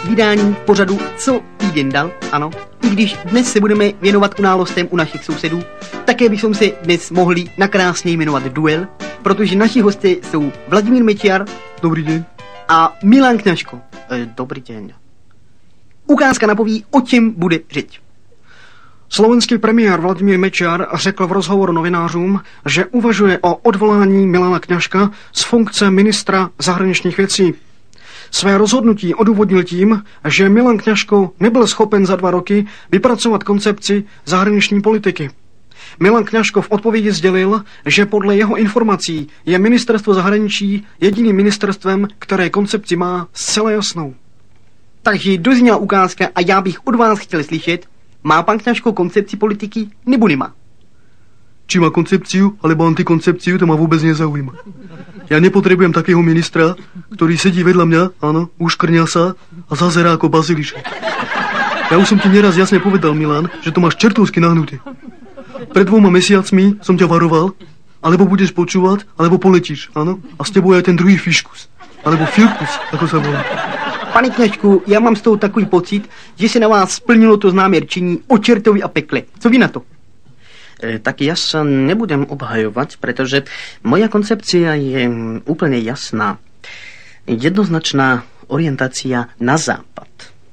vydání pořadu Co týden dal, ano. I když dnes se budeme věnovat událostem u našich sousedů, také bychom se dnes mohli nakrásně jmenovat Duel, protože naši hosté jsou Vladimír Mečiar, dobrý den, a Milan Kňažko, dobrý den. Ukázka napoví, o čem bude řeč. Slovenský premiér Vladimír Mečiar řekl v rozhovoru novinářům, že uvažuje o odvolání Milana Kňažka z funkce ministra zahraničních věcí. Své rozhodnutí odůvodnil tím, že Milan Kňažko nebyl schopen za 2 roky vypracovat koncepci zahraniční politiky. Milan Kňažko v odpovědi sdělil, že podle jeho informací je ministerstvo zahraničí jediným ministerstvem, které koncepci má zcela jasnou. Takže dozněla ukázka a já bych od vás chtěl slyšet, má pan Kňažko koncepci politiky nebo nemá? Či má koncepciu, alebo antikoncepciu, to ma vôbec nezaujíma. Ja nepotrebujem takého ministra, ktorý sedí vedľa mňa, áno, uškrňa sa a zazerá ako bazilišek. Ja už som ti neraz jasne povedal, Milan, že to máš čertovsky nahnuté. Pred 2 mesiacmi som ťa varoval, alebo budeš počúvať, alebo poletíš, áno? A s tebou je aj ten druhý fiškus, alebo filkus, ako sa volá. Pane Kňažku, já mám z toho takový pocit, že se na vás splnilo to známé rčení o čertovi a pekle. Co vy na to? Tak ja sa nebudem obhajovať, pretože moja koncepcia je úplne jasná. Jednoznačná orientácia na západ.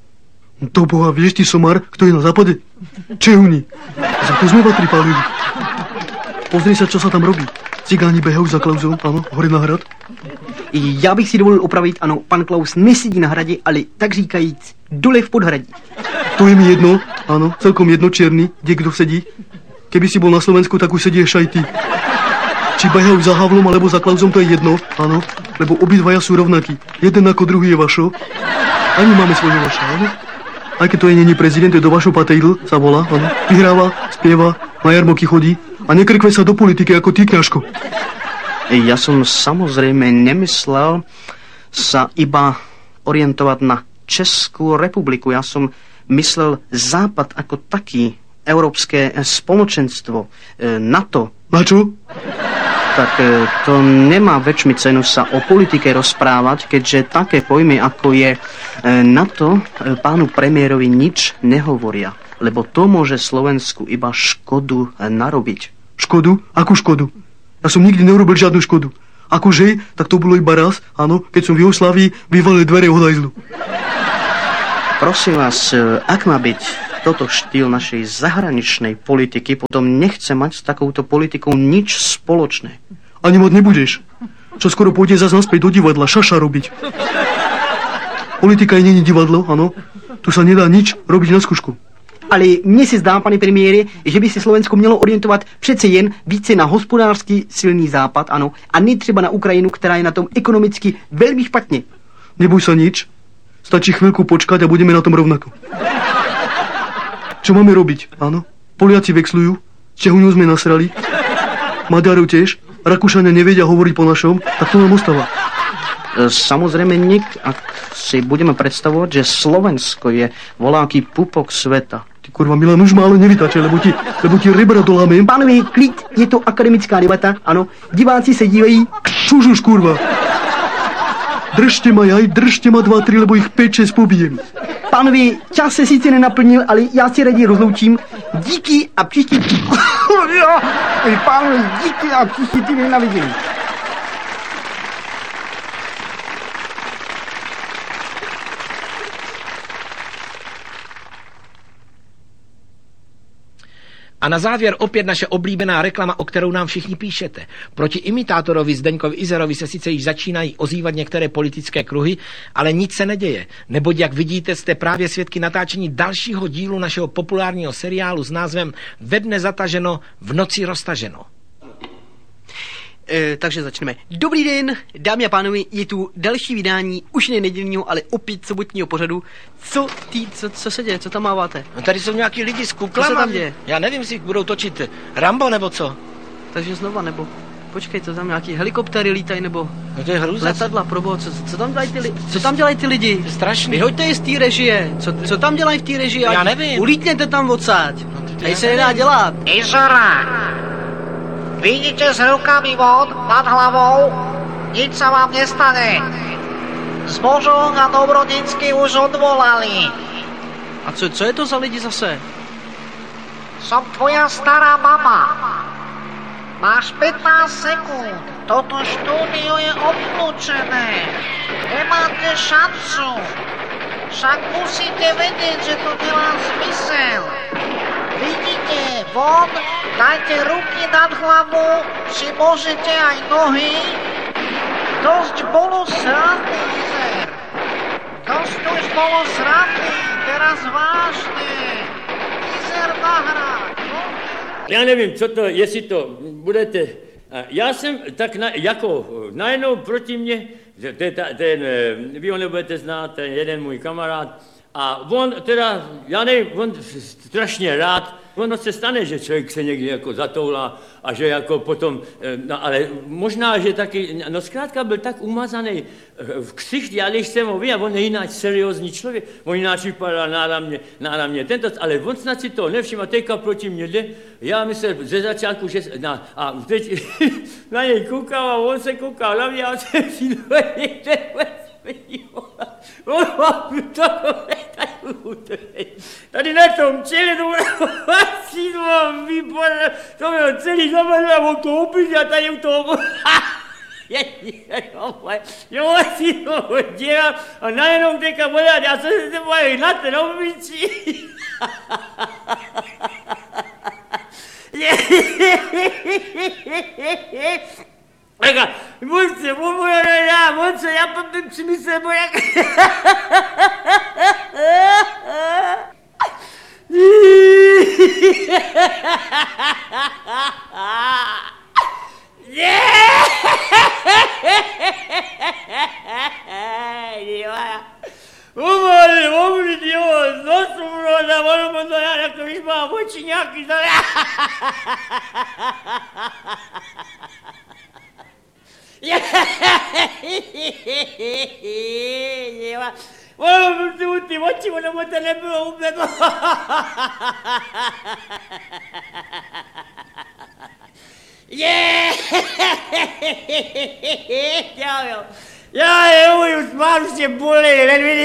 To boha, vieš ty, somar, kto je na západe? Čehuni. Za to sme pripálili. Pozri sa, čo sa tam robí. Cigáni behajú za Klausou, áno, hore na hrad. Já bych si dovolil opravit, ano, pan Klaus nesedí na hradě, ale tak říkajíc dole v podhradí. To je mi jedno, áno, celkom jedno, čierny, kde kdo sedí. Keby si bol na Slovensku, tak už sedíš aj ty. Či behajú za Havlom alebo za Klausom, to je jedno, áno, lebo obidvaja sú rovnakí. Jeden ako druhý je Vašo. Ani máme svojho Vaša, áno. Aj keď to je není prezident, je do Vašo Patejdl, sa volá, áno. Vyhráva, spieva, na jarmoky chodí a nekrkve sa do politiky ako ty, Kňažko. Ja som samozrejme nemyslel sa iba orientovať na Českú republiku. Ja som myslel Západ ako taký, Európske spoločenstvo, NATO. Na čo? Tak to nemá väčšmi cenu sa o politike rozprávať, keďže také pojmy, ako je NATO, pánu premiérovi nič nehovoria, lebo to môže Slovensku iba škodu narobiť. Škodu? Akú škodu? Ja som nikdy neurobil žiadnu škodu. Akože, tak to bolo iba raz, áno, keď som v Jugoslávii vyvalil dvere od hajzlu. Prosím vás, ak má byť toto štýl našej zahraničnej politiky, potom nechce mať s takouto politikou nič spoločné. Ani mať nebudeš. Čo skoro pôjde zase naspäť do divadla, šaša robiť. Politika je není divadlo, áno. Tu sa nedá nič robiť na skúšku. Ale mně se zdá, pane premiére, že by se Slovensko mělo orientovat přece jen více na hospodářsky silný západ, ano, a ne třeba na Ukrajinu, která je na tom ekonomicky velmi špatně. Neboj sa nič. Stačí chvíľku počkať a budeme na tom rovnako. Čo máme robiť, áno? Poliaci vexlujú, Čehuňu sme nasrali, Maďarov tiež, Rakúšania nevedia hovoriť po našom, tak to nám ostáva. Samozrejme, ak si budeme predstavovať, že Slovensko je voláky pupok sveta. Ty kurva, Milan, už málo nevytačaj, lebo ti rebra dolámem. Pánové, klid, je to akademická debata, ano, diváci se dívají. Čužuš, kurva. Držte ma 2-3, lebo ich 5-6 pobijem. Pánové, čas se sice nenaplnil, ale já si raději rozloučím. Díky a příští... Pánové, díky a příští týden na vidění. A na závěr opět naše oblíbená reklama, o kterou nám všichni píšete. Proti imitátorovi Zdeňkovi Izerovi se sice již začínají ozývat některé politické kruhy, ale nic se neděje. Neboť, jak vidíte, jste právě svědky natáčení dalšího dílu našeho populárního seriálu s názvem Ve dne zataženo, v noci roztaženo. Takže začneme. Dobrý den, dámy a pánové, je tu další vydání, už ne nedělního, ale opět sobotního pořadu. Co se děje, co tam máváte? No tady jsou nějaký lidi s kuklama. Co se tam děje? Já nevím, si budou točit Rambo nebo co. Takže znova, nebo počkej, co tam nějaký helikoptéry lítají, nebo no to je hrůza. Letadla, proboha, co tam dělají ty lidi? To je strašný. Vyhoďte je z té režie, co tam dělají v té režii? Já nevím. Ulítněte tam odsáď, tady se nedá dělat. Izora! Vidíte s rukami von, nad hlavou? Nic sa vám nestane. Zbožok a Dobrodinsky už odvolali. A co je to za lidi zase? Som tvoja stará mama. Máš 15 sekúnd. Toto štúdio je obklúčené. Nemáte šancu. Však musíte vedieť, že to nemá zmysel. Vidíte, von, dajte ruky nad hlavu, či môžete aj nohy. Dosť bolo srandy, Izer. Dosť už bolo srandy, teraz vážne. Izer nahrať. Já nevím, co to, jestli to budete... Já jsem tak najednou proti mně, vy ho nebudete znát, ten jeden můj kamarád, a on teda, já nevím, on strašně rád, ono se stane, že člověk se někdy jako zatoulá a že jako potom, no ale možná, že taky, no zkrátka byl tak umazaný v ksicht, já když jsem ho viděl, on je jináč seriózní člověk, on jináč vypadá náramně tento, ale on snad si to nevšiml a teďka proti mě jde, já myslel ze začátku, že, a teď na něj koukal a on se koukal na mě a jsem si tady na tom čele to mám vypadá, to bylo celý zapadl a on to opil a tady u toho jo, si to dělal a najednou teďka vodat, já jsem se bavil na ten obličí. Ega, Monce, já potom si myslím, jak... Ty oči, ono mu to nebylo úplně to. Já už mám už tě bolí, nevidí.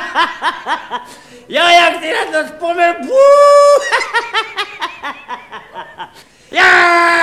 Jak ty na to vzpomněl.